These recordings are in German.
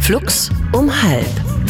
Flux um 12:30.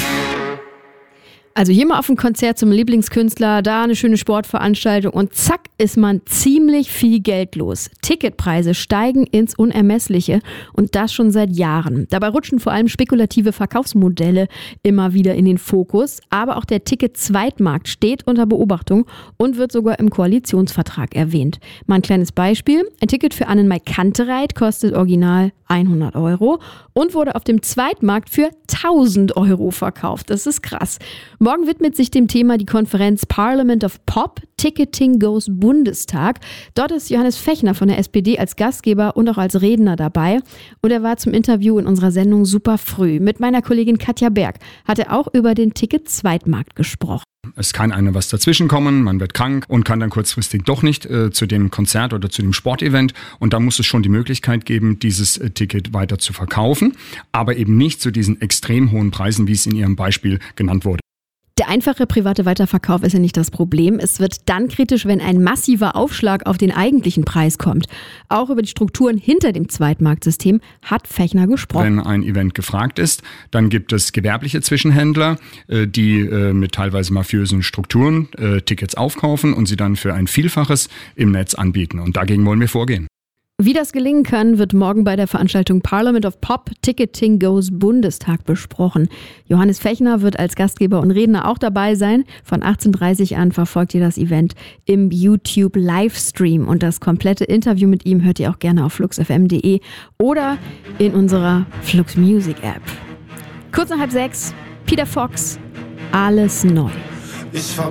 Also hier mal auf ein Konzert zum Lieblingskünstler, da eine schöne Sportveranstaltung und zack ist man ziemlich viel Geld los. Ticketpreise steigen ins Unermessliche und das schon seit Jahren. Dabei rutschen vor allem spekulative Verkaufsmodelle immer wieder in den Fokus. Aber auch der Ticket-Zweitmarkt steht unter Beobachtung und wird sogar im Koalitionsvertrag erwähnt. Mal ein kleines Beispiel. Ein Ticket für Annenmai Kantereit kostet original 100 € und wurde auf dem Zweitmarkt für 1000 € verkauft. Das ist krass. Morgen widmet sich dem Thema die Konferenz Parliament of Pop. Ticketing Goes Bundestag. Dort ist Johannes Fechner von der SPD als Gastgeber und auch als Redner dabei. Und er war zum Interview in unserer Sendung super früh. Mit meiner Kollegin Katja Berg hat er auch über den Ticket-Zweitmarkt gesprochen. Es kann einem was dazwischen kommen, man wird krank und kann dann kurzfristig doch nicht zu dem Konzert oder zu dem Sportevent. Und da muss es schon die Möglichkeit geben, dieses Ticket weiter zu verkaufen, aber eben nicht zu diesen extrem hohen Preisen, wie es in Ihrem Beispiel genannt wurde. Der einfache private Weiterverkauf ist ja nicht das Problem. Es wird dann kritisch, wenn ein massiver Aufschlag auf den eigentlichen Preis kommt. Auch über die Strukturen hinter dem Zweitmarktsystem hat Fechner gesprochen. Wenn ein Event gefragt ist, dann gibt es gewerbliche Zwischenhändler, die mit teilweise mafiösen Strukturen Tickets aufkaufen und sie dann für ein Vielfaches im Netz anbieten. Und dagegen wollen wir vorgehen. Wie das gelingen kann, wird morgen bei der Veranstaltung Parliament of Pop Ticketing Goes Bundestag besprochen. Johannes Fechner wird als Gastgeber und Redner auch dabei sein. Von 18:30 an verfolgt ihr das Event im YouTube-Livestream. Und das komplette Interview mit ihm hört ihr auch gerne auf fluxfm.de oder in unserer Flux Music App. Kurz nach 5:30, Peter Fox, Alles neu.